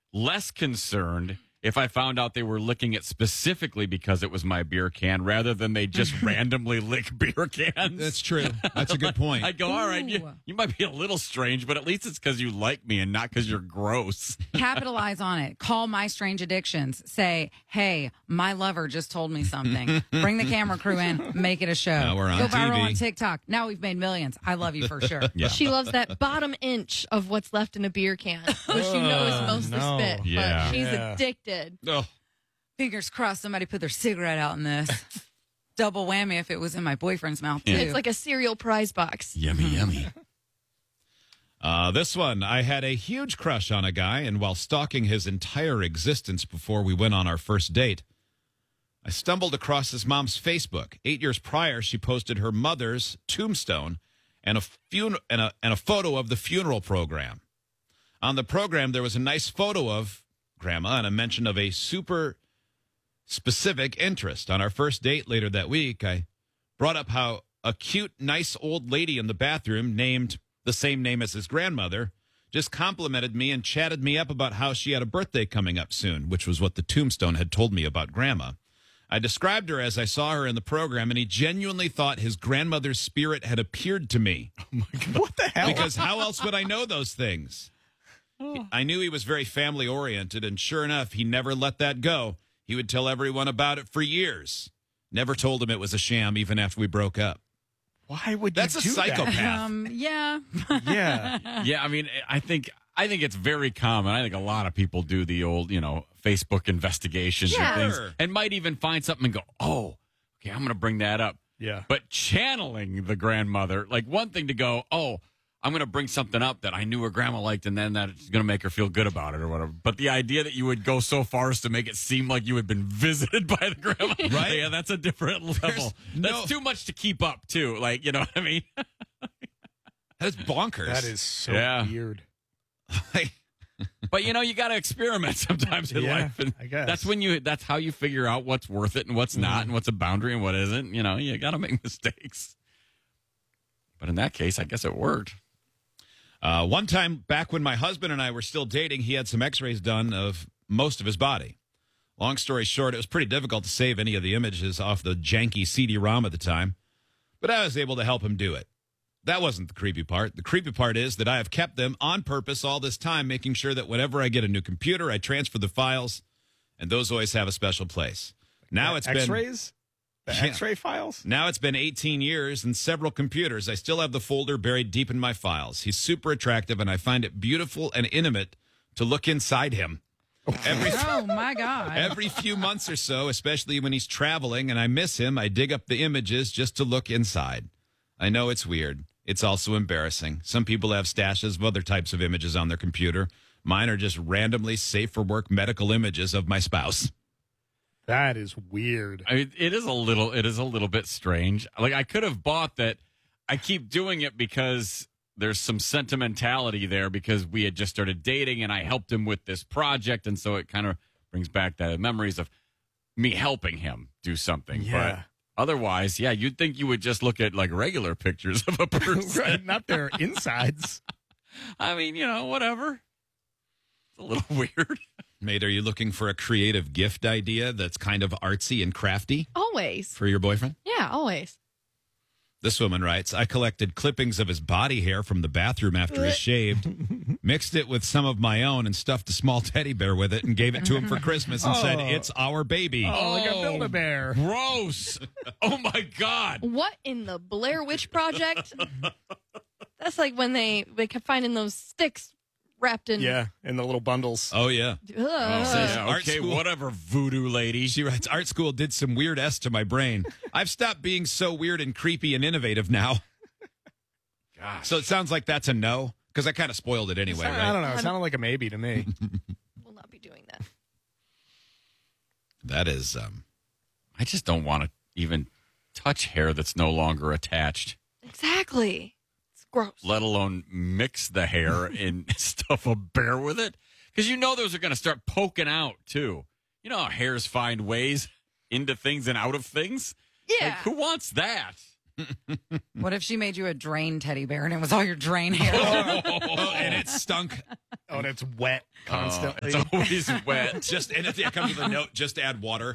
less concerned if I found out they were licking it specifically because it was my beer can rather than they just randomly lick beer cans. That's true. That's a good point. I go, all right, you might be a little strange, but at least it's because you like me and not because you're gross. Capitalize on it. Call My Strange Addictions. Say, hey, my lover just told me something. Bring the camera crew in. Make it a show. Now we're on Go viral TV. on TikTok. Now we've made millions. I love you for sure. Yeah. She loves that bottom inch of what's left in a beer can, which you know is mostly no. spit. Yeah. But she's Yeah. addicted. Oh, Fingers crossed somebody put their cigarette out in this. Double whammy if it was in my boyfriend's mouth, too. It's like a cereal prize box. Yummy, yummy. this one. I had a huge crush on a guy, and while stalking his entire existence before we went on our first date, I stumbled across his mom's Facebook. 8 years prior, she posted her mother's tombstone and a photo of the funeral program. On the program, there was a nice photo of Grandma and a mention of a super specific interest. On our first date later that week, I brought up how a cute, nice old lady in the bathroom named the same name as his grandmother just complimented me and chatted me up about how she had a birthday coming up soon, which was what the tombstone had told me about Grandma. I described her as I saw her in the program, and he genuinely thought his grandmother's spirit had appeared to me. Oh my God. What the hell? Because how else would I know those things? I knew he was very family-oriented, and sure enough, he never let that go. He would tell everyone about it for years. Never told him it was a sham, even after we broke up. Why would That's you a do psychopath. Yeah. That? Yeah. Yeah, I mean, I think it's very common. I think a lot of people do the old, Facebook investigations Yeah. and Sure. things, and might even find something and go, oh, okay, I'm going to bring that up. Yeah. But channeling the grandmother, like one thing to go, oh, I'm going to bring something up that I knew her grandma liked, and then that's going to make her feel good about it or whatever. But the idea that you would go so far as to make it seem like you had been visited by the grandma, Right. Yeah, that's a different level. no- That's too much to keep up, too. Like, you know what I mean? That's bonkers. That is so Yeah. weird. But you got to experiment sometimes in Yeah, life, and I guess. that's how you figure out what's worth it and what's not, and what's a boundary and what isn't. You got to make mistakes. But in that case, I guess it worked. One time back when my husband and I were still dating, he had some x-rays done of most of his body. Long story short, it was pretty difficult to save any of the images off the janky CD-ROM at the time, but I was able to help him do it. That wasn't the creepy part. The creepy part is that I have kept them on purpose all this time, making sure that whenever I get a new computer, I transfer the files, and those always have a special place. Now it's been X-rays? The Yeah. X-ray files? Now it's been 18 years and several computers. I still have the folder buried deep in my files. He's super attractive, and I find it beautiful and intimate to look inside him. Oh, my God. Every few months or so, especially when he's traveling and I miss him, I dig up the images just to look inside. I know it's weird. It's also embarrassing. Some people have stashes of other types of images on their computer. Mine are just randomly safe for work medical images of my spouse. That is weird. I mean, it is a little bit strange. Like, I could have bought that. I keep doing it because there's some sentimentality there because we had just started dating and I helped him with this project. And so it kind of brings back the memories of me helping him do something. Yeah. But otherwise, yeah, you'd think you would just look at like regular pictures of a person. Right, not their insides. I mean, whatever. It's a little weird. Mate, are you looking for a creative gift idea that's kind of artsy and crafty Always. for your boyfriend? Yeah, always. This woman writes, I collected clippings of his body hair from the bathroom after he shaved, mixed it with some of my own, and stuffed a small teddy bear with it and gave it to him for Christmas and said, it's our baby. Oh, like a Build-A-Bear. Gross. Oh, my God. What in the Blair Witch Project? That's like when they kept finding those sticks wrapped in. Yeah, in the little bundles. Oh, yeah. Ugh. Yeah, Art okay, school. whatever, voodoo lady. She writes, art school did some weird S to my brain. I've stopped being so weird and creepy and innovative now. Gosh. So it sounds like that's a no, because I kind of spoiled it anyway, I right? don't know. It sounded like a maybe to me. Will not be doing that. That is, I just don't want to even touch hair that's no longer attached, Exactly. It's gross. let alone mix the hair and stuff a bear with it. Because those are going to start poking out, too. You know how hairs find ways into things and out of things? Yeah. Like, who wants that? What if she made you a drain teddy bear and it was all your drain hair? And it stunk. Oh, and it's wet constantly. It's always wet. Just and it comes with a note. Just add water.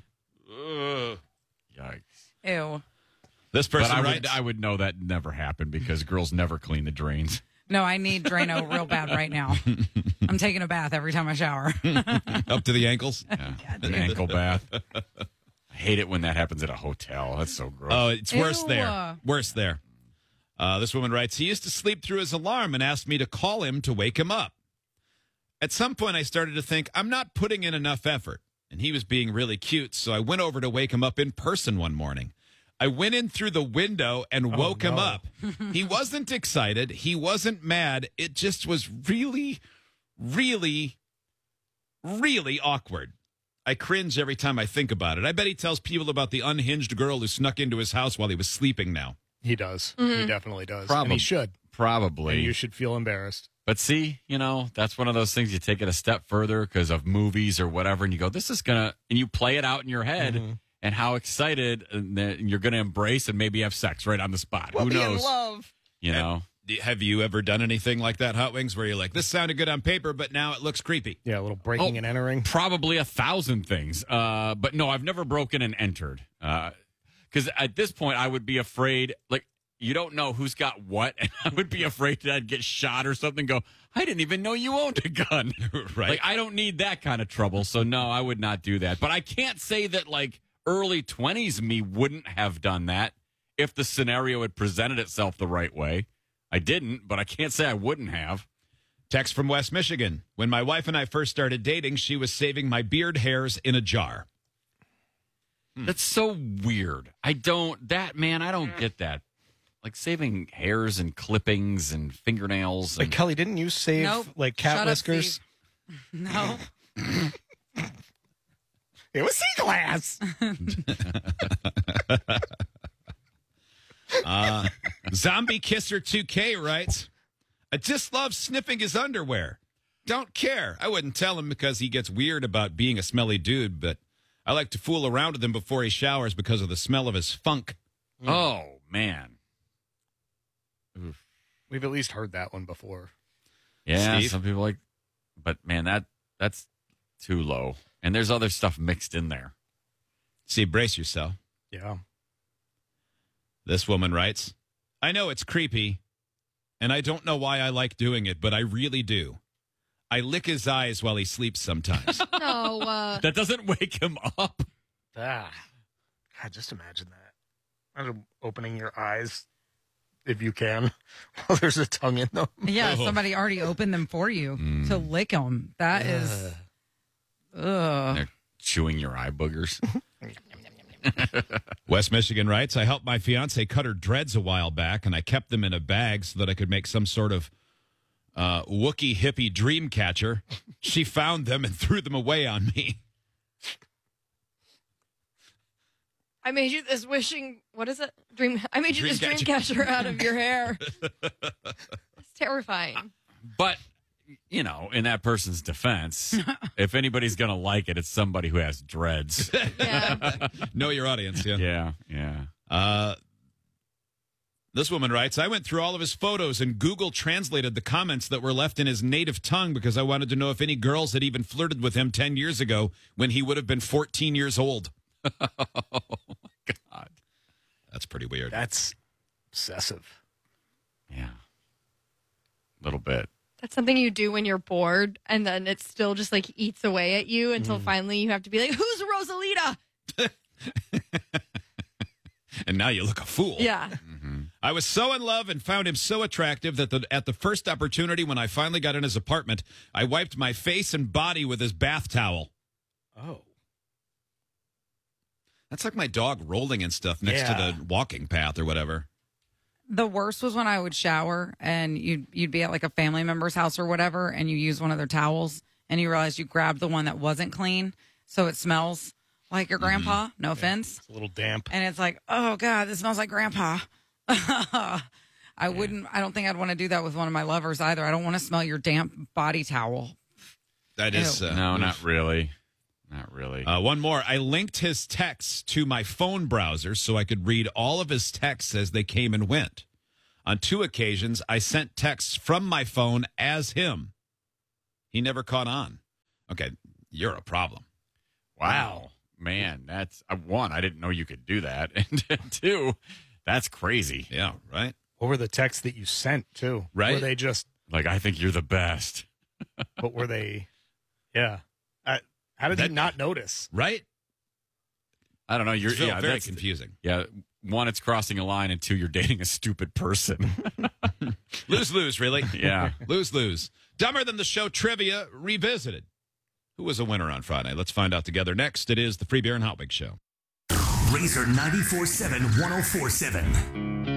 Ugh. Yikes. Ew. This But person I writes. would know that never happened because girls never clean the drains. No, I need Drano real bad right now. I'm taking a bath every time I shower. Up to the ankles. Yeah, an ankle bath. I hate it when that happens at a hotel. That's so gross. Oh, it's worse Ew. there. Worse there. This woman writes, he used to sleep through his alarm and asked me to call him to wake him up. At some point, I started to think, I'm not putting in enough effort. And he was being really cute, so I went over to wake him up in person one morning. I went in through the window and woke him up. He wasn't excited. He wasn't mad. It just was really, really, really awkward. I cringe every time I think about it. I bet he tells people about the unhinged girl who snuck into his house while he was sleeping now. He does. He definitely does. And Probably. he should. Probably. And you should feel embarrassed. But see, that's one of those things you take it a step further because of movies or whatever, and you go, this is going to, and you play it out in your head and how excited you're going to embrace and maybe have sex right on the spot. We'll Who be knows? in love. You know? Have you ever done anything like that, Hot Wings, where you're like, this sounded good on paper, but now it looks creepy? Yeah, a little breaking and entering. Probably 1,000 things. But no, I've never broken and entered. Because at this point, I would be afraid, like, you don't know who's got what, and I would be afraid that I'd get shot or something. Go, I didn't even know you owned a gun. Right. Like, I don't need that kind of trouble. So, no, I would not do that. But I can't say that, like, early 20s me wouldn't have done that if the scenario had presented itself the right way. I didn't, but I can't say I wouldn't have. Text from West Michigan. When my wife and I first started dating, she was saving my beard hairs in a jar. That's so weird. I don't get that. Like saving hairs and clippings and fingernails. Like, And, Kelly, didn't you save, Nope. like, cat Shut up, whiskers? Steve. No. It was sea glass. Zombie Kisser 2K writes, I just love sniffing his underwear. Don't care. I wouldn't tell him because he gets weird about being a smelly dude, but I like to fool around with him before he showers because of the smell of his funk. oh, man. We've at least heard that one before. Yeah, Steve? some people like, but man, that's too low. And there's other stuff mixed in there. See, brace yourself. Yeah. This woman writes, I know it's creepy, and I don't know why I like doing it, but I really do. I lick his eyes while he sleeps sometimes. No, That doesn't wake him up. God, just imagine that. Imagine opening your eyes, if you can, while there's a tongue in them. Yeah, somebody already opened them for you to lick them. That is. Ugh. They're chewing your eye boogers. West Michigan writes, I helped my fiance cut her dreads a while back, and I kept them in a bag so that I could make some sort of Wookiee hippie dream catcher. She found them and threw them away on me. I made you this wishing. What is it? I made you this dream Dreamcatcher. catcher out of your hair. It's terrifying. But, in that person's defense, if anybody's going to like it, it's somebody who has dreads. Yeah. Know your audience, yeah. Yeah. This woman writes, I went through all of his photos and Google translated the comments that were left in his native tongue because I wanted to know if any girls had even flirted with him 10 years ago when he would have been 14 years old. God. That's pretty weird. That's obsessive. Yeah. A little bit. That's something you do when you're bored, and then it still just like eats away at you until finally you have to be like, "Who's Rosalita?" And now you look a fool. Yeah. I was so in love and found him so attractive that at the first opportunity when I finally got in his apartment, I wiped my face and body with his bath towel. Oh. That's like my dog rolling and stuff next to the walking path or whatever. The worst was when I would shower and you'd be at like a family member's house or whatever, and you use one of their towels and you realize you grabbed the one that wasn't clean, so it smells like your grandpa. No offense. It's a little damp. And it's like, oh God, this smells like grandpa. I don't think I'd want to do that with one of my lovers either. I don't want to smell your damp body towel. That is No, not really. Not really. One more. I linked his texts to my phone browser so I could read all of his texts as they came and went. On 2 occasions, I sent texts from my phone as him. He never caught on. Okay, you're a problem. Wow. Man, that's one, I didn't know you could do that. And 2, that's crazy. Yeah, right? What were the texts that you sent, too? Right. Were they just, Like, I think you're the best. but were they, yeah. How did he not notice? Right? I don't know. You're It's very that's confusing. Yeah. 1, it's crossing a line, and 2, you're dating a stupid person. Lose-lose, really? Yeah. Lose-lose. Dumber Than the Show trivia revisited. Who was a winner on Friday? Let's find out together. Next, it is the Free Beer and Hot Wings Show. Razor 94.7 104.7.